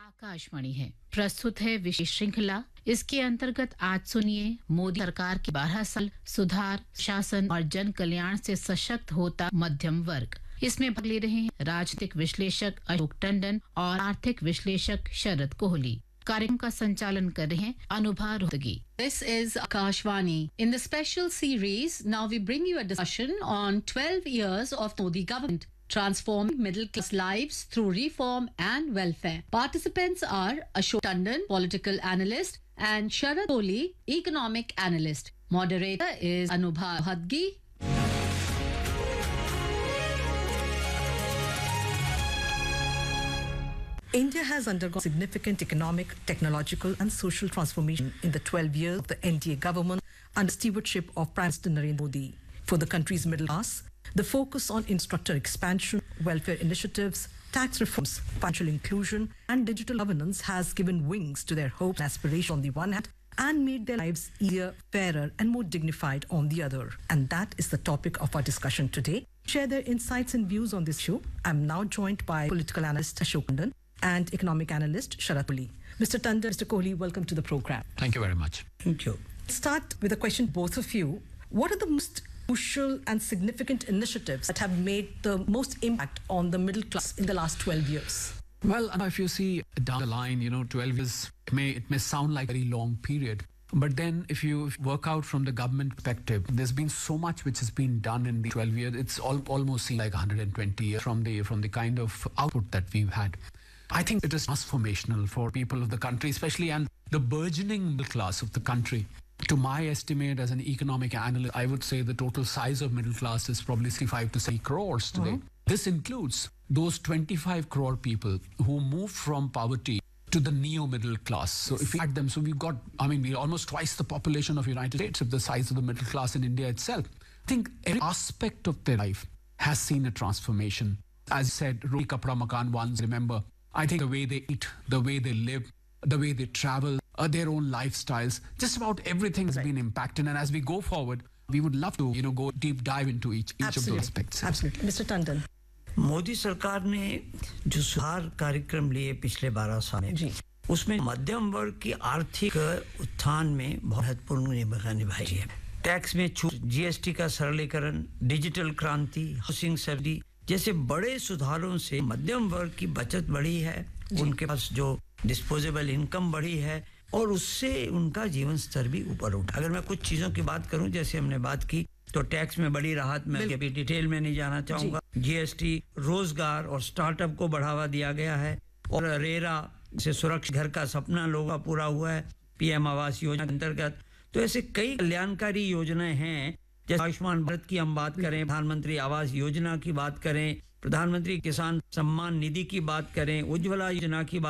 आकाशवाणी है। प्रस्तुत है विशेष श्रृंखला। इसके अंतर्गत आज सुनिए मोदी सरकार के 12 साल सुधार, शासन और जन कल्याण से सशक्त होता मध्यम वर्ग। इसमें भाग ले रहे हैं राजनीतिक विश्लेषक अशोक टंडन और आर्थिक विश्लेषक शरद कोहली। कार्यक्रम का संचालन कर रहे हैं Anubha Rohatgi. This is Akashvani. In the special series, now we bring you a discussion on 12 years of Modi government, transforming middle-class lives through reform and welfare. Participants are Ashok Tandon, political analyst, and Sharad Kohli, economic analyst. Moderator is Anubha Hadgi. India has undergone significant economic, technological and social transformation in the 12 years of the NDA government under stewardship of Prime Minister Narendra Modi. For the country's middle class, the focus on infrastructure expansion, welfare initiatives, tax reforms, financial inclusion and digital governance has given wings to their hopes and aspirations on the one hand and made their lives easier, fairer and more dignified on the other. And that is the topic of our discussion today. To share their insights and views on this issue, I'm now joined by political analyst Ashok Tandon and economic analyst Sharad Kohli. Mr. Tandon, Mr. Kohli, welcome to the program. Thank you very much. Thank you. Start with a question to both of you. What are the most crucial and significant initiatives that have made the most impact on the middle class in the last 12 years? Well, if you see down the line, 12 years, it may sound like a very long period. But then if you work out from the government perspective, there's been so much which has been done in the 12 years. It's almost seemed like 120 years from the kind of output that we've had. I think it is transformational for people of the country, especially and the burgeoning middle class of the country. To my estimate as an economic analyst, I would say the total size of middle class is probably 65 to 60 crores today. This includes those 25 crore people who moved from poverty to the neo-middle class. So if we add them, so we've got, we're almost twice the population of the United States of the size of the middle class in India itself. I think every aspect of their life has seen a transformation. As I said, Roti Kapda Makan once, remember, I think the way they eat, the way they live, the way they travel, their own lifestyles, just about everything has been impacted. And as we go forward, we would love to, go deep dive into each of those aspects. Absolutely. Mr. Tandon. Modi सरकार ने जो सुधार कार्यक्रम लिए पिछले 12 साल में, उसमें मध्यम वर्ग की आर्थिक उत्थान में बहुत महत्वपूर्ण भूमिका निभाई है। टैक्स में छूट, जीएसटी का सरलीकरण, डिजिटल क्रांति, हाउसिंग सब्सिडी जैसे बड़े सुधारों से मध्यम वर्ग की बचत बढ़ी है, उनके पास जो डिस्पोजेबल इनकम बढ़ी है और उससे उनका जीवन स्तर भी ऊपर उठा। अगर मैं कुछ चीजों की बात करूं, जैसे हमने बात की तो टैक्स में बड़ी राहत, मैं अभी डिटेल में नहीं जाना चाहूंगा। जीएसटी, रोजगार और स्टार्टअप को बढ़ावा दिया गया है और रेरा से सुरक्षित घर का सपना लोगों का पूरा हुआ है पीएम आवास योजना के अंतर्गत। तो ऐसे कई कल्याणकारी योजनाएं हैं, जैसे आयुष्मान भारत की हम बात करें, प्रधानमंत्री आवास योजना की बात करें, प्रधानमंत्री किसान सम्मान निधि की बात करें, उज्ज्वला योजना की